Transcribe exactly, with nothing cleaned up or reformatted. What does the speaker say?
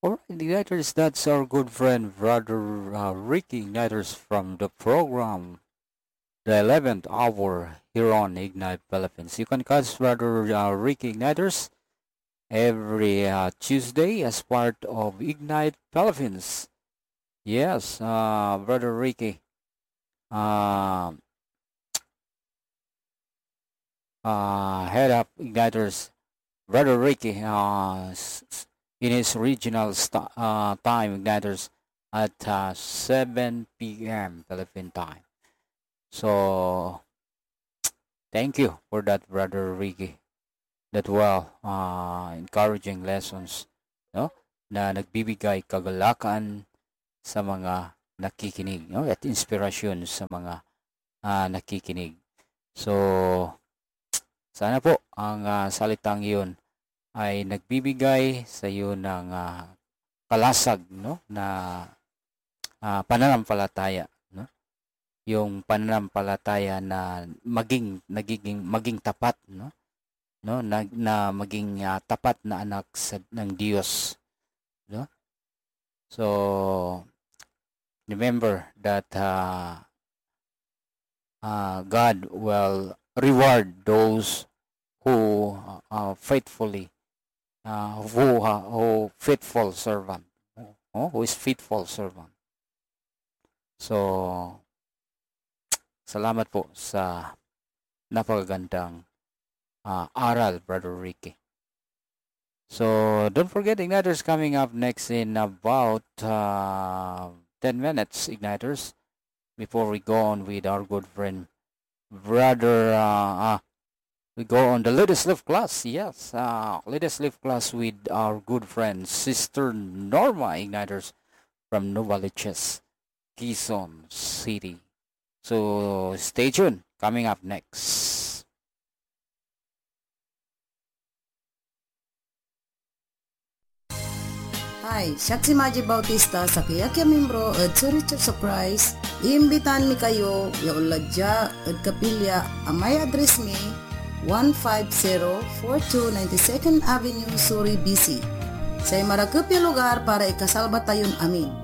Alright, Igniters, that's our good friend, Brother uh, Ricky Igniters from the program, the eleventh hour here on Ignite Philippines. You can catch Brother uh, Ricky Igniters every uh, Tuesday as part of Ignite Philippines. Yes, uh, Brother Ricky, uh, uh, head up Igniters, Brother Ricky, uh, in his original st- uh, time, Igniters, at uh, seven p m Philippine time. So, thank you for that, Brother Ricky. That well, uh, encouraging lessons, no? Na nagbibigay kagalakan sa mga nakikinig, no? At inspirasyon sa mga uh, nakikinig. So, sana po ang uh, salitang iyon ay nagbibigay sa iyo ng uh, kalasag, no? Na uh, pananampalataya, no? Yung pananampalataya na maging nagiging maging tapat, no? No, na, na maging uh, tapat na anak sa, ng Diyos, no? So remember that uh, uh, God will reward those who uh, faithfully uh, who uh, who faithful servant, oh, who is faithful servant. So salamat po sa napakagandang uh, aral, Brother Ricky. So don't forget, Igniters coming up next in about uh, ten minutes, Igniters, before we go on with our good friend, Brother, uh, uh, we go on the latest live class, yes, uh, latest live class with our good friend, Sister Norma, Igniters, from Novaliches, Quezon City. So stay tuned, coming up next. Hi, siya si Maji Bautista sa Kiyakya Membro at sa Richard Surprise. Iimbitan mi kayo, yauladya at kapilya, ang may address mi, one five zero four two ninety-second Avenue, Surrey, B C. Sa marakapya lugar para ikasalba tayon amin.